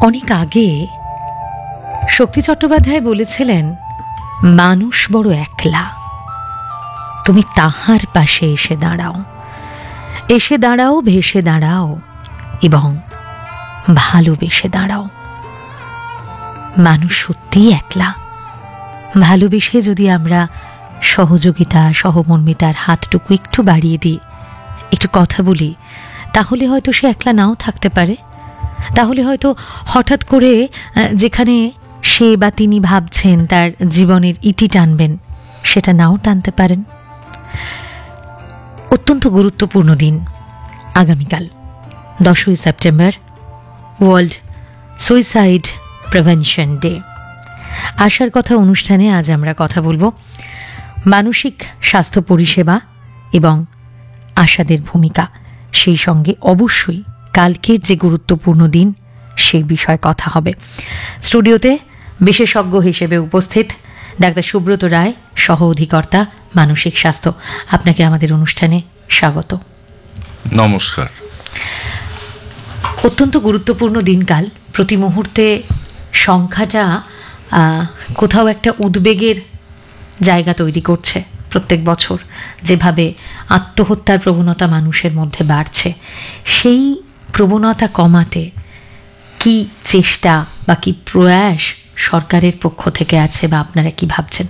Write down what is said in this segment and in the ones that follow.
অনেক আগে শক্তি চট্টোপাধ্যায় বলেছিলেন, মানুষ বড় একলা, তুমি তাহার পাশে এসে দাঁড়াও, এসে দাঁড়াও, ভেসে দাঁড়াও এবং ভালোবেসে দাঁড়াও। মানুষ সত্যিই একলা। ভালোবেসে যদি আমরা সহযোগিতা, সহমর্মিতার হাতটুকু একটু বাড়িয়ে দিই, একটু কথা বলি, তাহলে হয়তো সে একলা নাও থাকতে পারে। তাহলে হয়তো হঠাৎ করে যেখানে সে বা তিনি ভাবছেন তার জীবনের ইতি টানবেন, সেটা নাও টানতে পারেন। অত্যন্ত গুরুত্বপূর্ণ দিন আগামীকাল 10ই September, world suicide prevention day. আশার কথা অনুষ্ঠানে আজ আমরা কথা বলবো মানসিক স্বাস্থ্য পরিষেবা এবং আশাদের ভূমিকা, সেই সঙ্গে অবশ্যই কালকের যে গুরুত্বপূর্ণ দিন সেই বিষয়ে কথা হবে। স্টুডিওতে বিশেষজ্ঞ হিসেবে উপস্থিত ডাক্তার সুব্রত রায়, সহ অধিকর্তা মানসিক স্বাস্থ্য। আপনাকে আমাদের অনুষ্ঠানে স্বাগত। নমস্কার। অত্যন্ত গুরুত্বপূর্ণ দিনকাল। প্রতি মুহূর্তে সংখ্যাটা কোথাও একটা উদ্বেগের জায়গা তৈরি করছে। প্রত্যেক বছর যেভাবে আত্মহত্যার প্রবণতা মানুষের মধ্যে বাড়ছে, সেই প্রবণতা কমাতে কি চেষ্টা বা কি প্রয়াস সরকারের পক্ষ থেকে আছে, বা আপনারা কি ভাবছেন?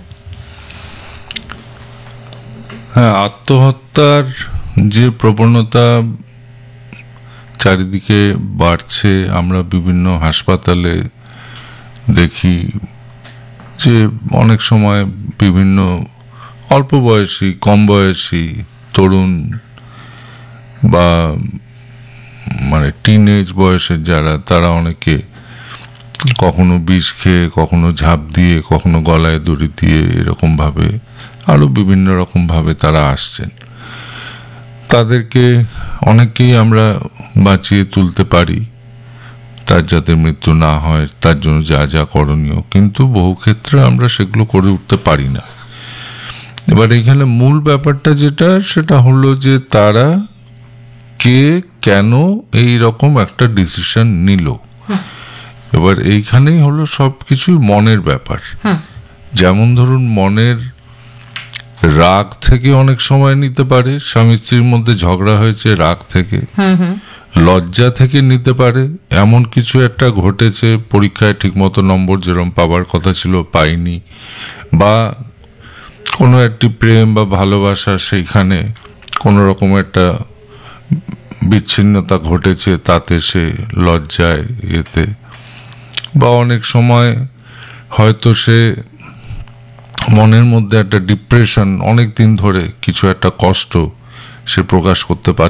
হ্যাঁ, আত্মহত্যার যে প্রবণতা চারিদিকে বাড়ছে, আমরা বিভিন্ন হাসপাতালে দেখি যে অনেক সময় বিভিন্ন অল্প বয়সী, কম বয়সী, তরুণ বা টিনেজ বয়সের যারা, তারা অনেকে কখনো বিষ খেয়ে, কখনো ঝাঁপ দিয়ে, কখনো গলায় দড়ি দিয়ে, এরকমভাবে আরও বিভিন্ন রকমভাবে তারা আসছেন। তাদেরকে অনেকেই আমরা বাঁচিয়ে তুলতে পারি, তার যাতে মৃত্যু না হয় তার জন্য যা যা করণীয়, কিন্তু বহু ক্ষেত্রে আমরা সেগুলো করে উঠতে পারি না। এবার এখানে মূল ব্যাপারটা যেটা, সেটা হলো যে তারা কে, কেন এই রকম একটা ডিসিশন নিল। এবার এইখানেই হলো সবকিছুই মনের ব্যাপার। যেমন ধরুন, মনের রাগ থেকে অনেক সময় নিতে পারে, স্বামী স্ত্রীর মধ্যে ঝগড়া হয়েছে রাগ থেকে, লজ্জা থেকে নিতে পারে, এমন কিছু একটা ঘটেছে, পরীক্ষায় ঠিকমতো নম্বর যেরকম পাবার কথা ছিল পাইনি, বা কোনো একটি প্রেম বা ভালোবাসা, সেইখানে কোনো রকম একটা বিচ্ছিন্নতা ঘটেছে, তাতে সে লজ্জায়, এতে, বা অনেক সময় হয়তো সে মনের মধ্যে একটা ডিপ্রেশন, অনেক দিন ধরে কিছু একটা কষ্ট সে প্রকাশ করতে পারছে